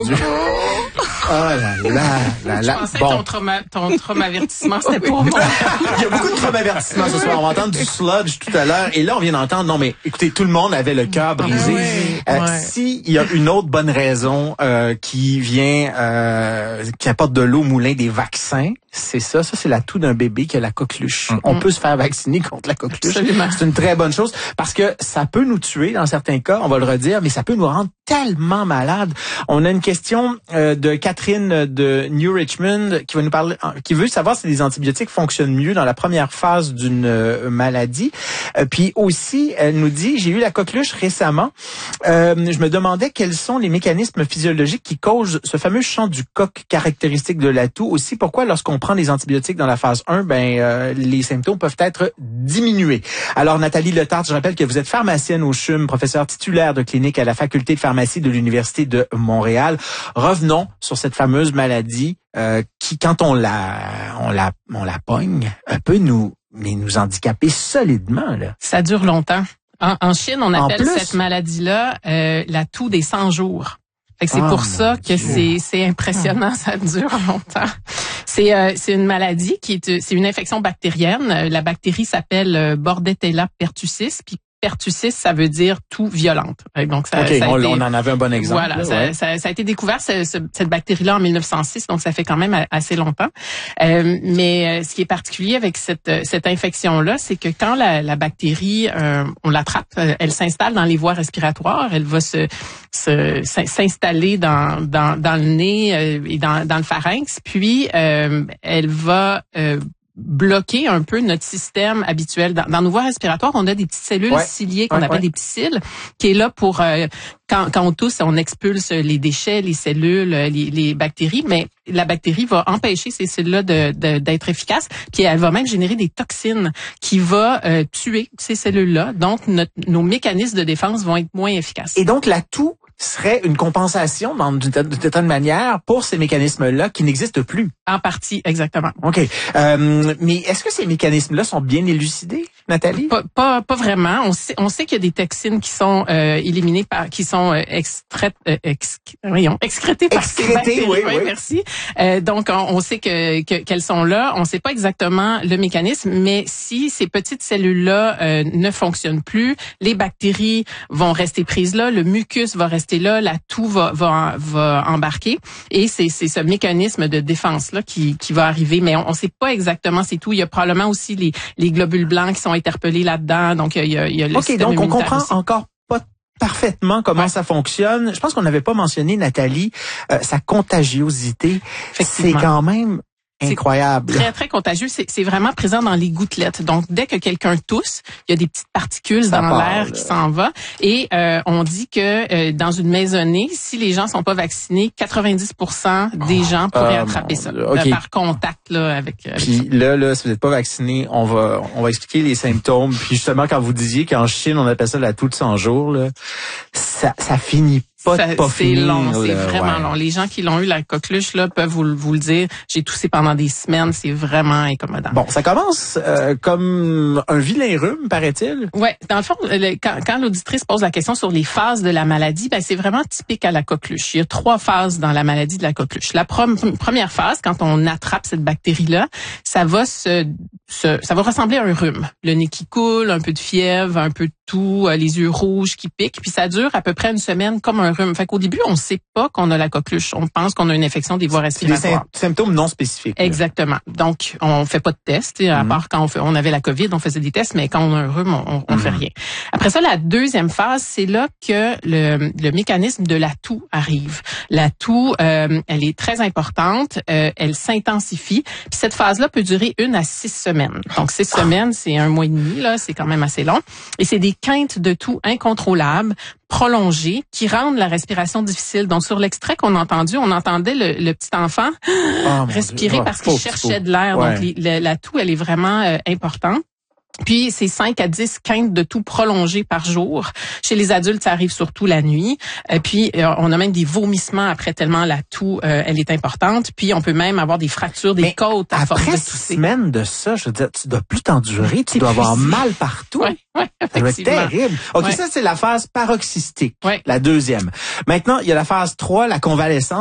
Oh là là. Je pensais que ton traumavertissement, c'était pour moi. Il y a beaucoup de traumavertissements ce soir. On va entendre du sludge tout à l'heure. Et là, on vient d'entendre, non mais écoutez, tout le monde avait le cœur brisé. S'il y a une autre bonne raison qui apporte de l'eau au moulin des vaccins, c'est ça. Ça, c'est l'atout d'un bébé qui a la coqueluche. On peut se faire vacciner contre la coqueluche. Absolument. C'est une très bonne chose parce que ça peut nous tuer dans certains cas, on va le redire, mais ça peut nous rendre tellement malades. On a une question de Catherine de New Richmond qui va nous parler, qui veut savoir si les antibiotiques fonctionnent mieux dans la première phase d'une maladie. Puis aussi, elle nous dit, j'ai eu la coqueluche récemment. Je me demandais quels sont les mécanismes physiologiques qui causent ce fameux chant du coq caractéristique de l'atout. Aussi, pourquoi lorsqu'on prend des antibiotiques dans la phase 1, les symptômes peuvent être diminués. Alors, Nathalie Letarte, je rappelle que vous êtes pharmacienne au CHUM, professeure titulaire de clinique à la faculté de pharmacie de l'Université de Montréal. Revenons sur cette fameuse maladie qui, quand on la pogne, peut nous handicaper solidement, là. Ça dure longtemps. En Chine, on appelle cette maladie-là la toux des 100 jours. C'est pour ça que c'est impressionnant, ça dure longtemps. C'est une maladie c'est une infection bactérienne. La bactérie s'appelle Bordetella pertussis, puis pertussis, ça veut dire toux violente. Donc on en avait un bon exemple. Voilà, là, ça a été découvert cette bactérie-là en 1906, donc ça fait quand même assez longtemps. Mais ce qui est particulier avec cette infection-là, c'est que quand la bactérie, on l'attrape, elle s'installe dans les voies respiratoires, elle va s'installer dans le nez et dans le pharynx, puis elle va bloquer un peu notre système habituel. Dans nos voies respiratoires, on a des petites cellules ciliées qu'on appelle des petits cils, qui est là pour quand on tousse, on expulse les déchets, les cellules, les bactéries, mais la bactérie va empêcher ces cellules-là d'être efficaces, puis elle va même générer des toxines qui va tuer ces cellules-là. Donc, nos mécanismes de défense vont être moins efficaces. Et donc, la toux serait une compensation d'une certaine manière pour ces mécanismes-là qui n'existent plus. En partie, exactement. OK. Mais est-ce que ces mécanismes-là sont bien élucidés, Nathalie? Pas vraiment. On sait qu'il y a des toxines qui sont éliminées qui sont excrétées par ces bactéries. Oui, merci. Donc, on sait qu'elles sont là. On sait pas exactement le mécanisme, mais si ces petites cellules-là ne fonctionnent plus, les bactéries vont rester prises là, le mucus va rester là, la toux va embarquer, et c'est ce mécanisme de défense là qui va arriver, mais on sait pas exactement c'est tout. Il y a probablement aussi les globules blancs qui sont interpellés là-dedans, donc il y a le système donc on comprend aussi. encore pas parfaitement comment ça fonctionne. Je pense qu'on n'avait pas mentionné, Nathalie, sa contagiosité. C'est quand même incroyable. C'est très, très contagieux. C'est vraiment présent dans les gouttelettes. Donc, dès que quelqu'un tousse, il y a des petites particules dans l'air qui s'en va. Et on dit que dans une maisonnée, si les gens sont pas vaccinés, 90% des gens pourraient attraper ça par contact là avec. Puis là, si vous n'êtes pas vacciné, on va expliquer les symptômes. Puis justement, quand vous disiez qu'en Chine, on appelle ça la toux de 100 jours, là, ça finit pas c'est long, c'est vraiment long. Les gens qui l'ont eu, la coqueluche, là, peuvent vous le dire. J'ai toussé pendant des semaines, c'est vraiment incommodant. Bon, ça commence comme un vilain rhume, paraît-il. Ouais, dans le fond, quand l'auditrice pose la question sur les phases de la maladie, c'est vraiment typique à la coqueluche. Il y a 3 phases dans la maladie de la coqueluche. La première phase, quand on attrape cette bactérie-là, ça va ressembler à un rhume. Le nez qui coule, un peu de fièvre, un peu de toux, les yeux rouges qui piquent, puis ça dure à peu près une semaine comme un rhume. Fait qu'au début, on sait pas qu'on a la coqueluche. On pense qu'on a une infection des voies respiratoires. Des symptômes non spécifiques. Exactement. Donc, on fait pas de tests. À part quand on avait la COVID, on faisait des tests, mais quand on a un rhume, on fait rien. Après ça, la deuxième phase, c'est là que le mécanisme de la toux arrive. La toux, elle est très importante. Elle s'intensifie. Puis cette phase-là peut durer 1 à 6 semaines. Donc, 6 semaines, c'est 1 mois et demi, là. C'est quand même assez long. Et c'est des quintes de toux incontrôlables, prolongées, qui rendent la respiration difficile. Donc, sur l'extrait qu'on a entendu, on entendait le petit enfant respirer parce qu'il cherchait de l'air. Donc, la toux, elle est vraiment importante. Puis, c'est 5 à 10 quintes de toux prolongées par jour. Chez les adultes, ça arrive surtout la nuit. Puis, on a même des vomissements après tellement la toux, elle est importante. Puis, on peut même avoir des fractures des côtes à force de tousser. Après 6 semaines de ça, je veux dire, tu dois plus t'endurer, tu dois avoir mal partout. Ouais, ça doit être terrible. OK, ça, c'est la phase paroxystique, la deuxième. Maintenant, il y a la phase 3, la convalescence.